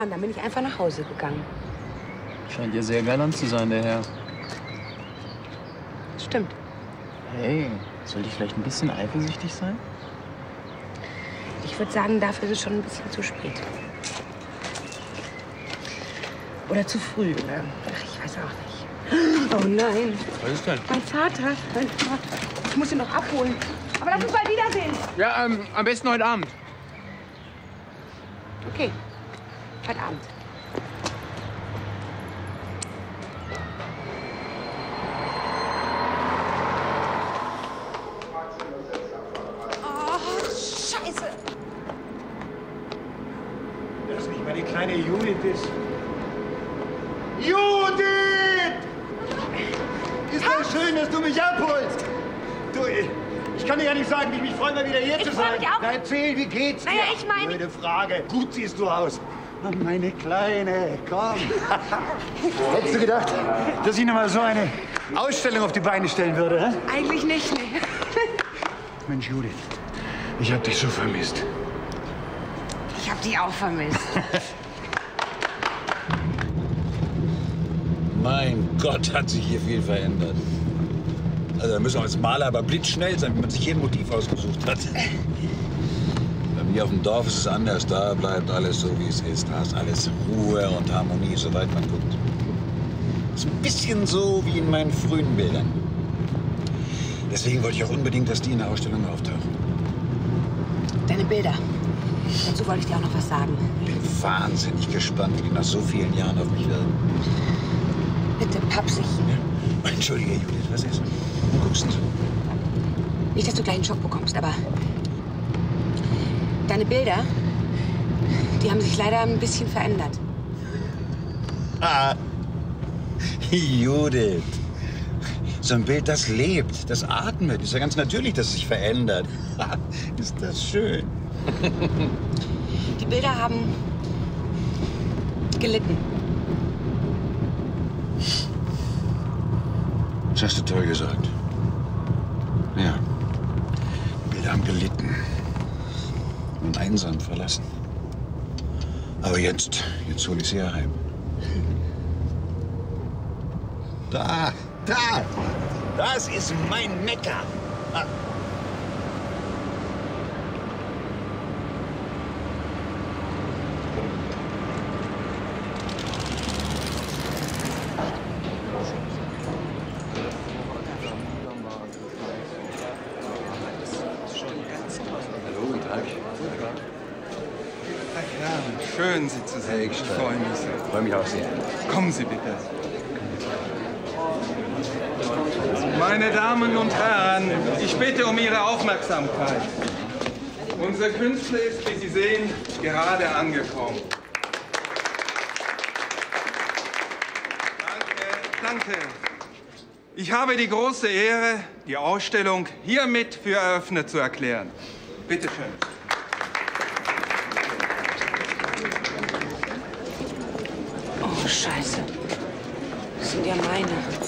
Und dann bin ich einfach nach Hause gegangen. Scheint ihr sehr galant zu sein, der Herr. Stimmt. Hey, sollte ich vielleicht ein bisschen eifersüchtig sein? Ich würde sagen, dafür ist es schon ein bisschen zu spät. Oder zu früh. Oder? Ach, ich weiß auch nicht. Oh nein. Was ist denn? Mein Vater. Mein Vater. Ich muss ihn noch abholen. Aber lass uns bald wiedersehen. Ja, am besten heute Abend. Okay. Heute Abend. Oh, Scheiße. Das nicht meine kleine Judith ist. Judith! Ist das schön, dass du mich abholst. Du, ich kann dir ja nicht sagen, wie ich mich freue, mal wieder hier zu sein. Ich freu mich auch. Na, erzähl, wie geht's dir? Naja, ich meine... Blöde Frage. Gut siehst du aus. Oh, meine Kleine, komm. Hättest du gedacht, dass ich noch mal so eine Ausstellung auf die Beine stellen würde, hä? Eigentlich nicht, nee. Mensch, Judith, ich hab dich so vermisst. Ich hab die auch vermisst. Mein Gott, hat sich hier viel verändert. Also da müssen wir als Maler aber blitzschnell sein, wenn man sich hier ein Motiv ausgesucht hat. Bei mir auf dem Dorf ist es anders. Da bleibt alles so, wie es ist. Da ist alles Ruhe und Harmonie, soweit man guckt. Ist ein bisschen so wie in meinen frühen Bildern. Deswegen wollte ich auch unbedingt, dass die in der Ausstellung auftauchen. Deine Bilder. Dazu wollte ich dir auch noch was sagen. Bin wahnsinnig gespannt, wie die nach so vielen Jahren auf mich wirken. Bitte pappsig. Ja? Entschuldige, Judith, was ist? Wo guckst du? Nicht, dass du gleich einen Schock bekommst, aber... Deine Bilder, die haben sich leider ein bisschen verändert. Ah, Judith. So ein Bild, das lebt, das atmet. Ist ja ganz natürlich, dass es sich verändert. Ist das schön. Die Bilder haben gelitten. Das hast du toll gesagt. Ja. Die Bilder haben gelitten. Und einsam verlassen. Aber jetzt hol ich sie ja heim. Da! Das ist mein Mekka. Ah. Hallo, guten Tag. Ach ja, schön, Sie zu sehen. Ich freue mich sehr. Ich freue mich auch sehr. Kommen Sie bitte. Meine Damen und Herren, ich bitte um Ihre Aufmerksamkeit. Unser Künstler ist, wie Sie sehen, gerade angekommen. Danke. Ich habe die große Ehre, die Ausstellung hiermit für eröffnet zu erklären. Bitte schön. Oh, Scheiße. Das sind ja meine.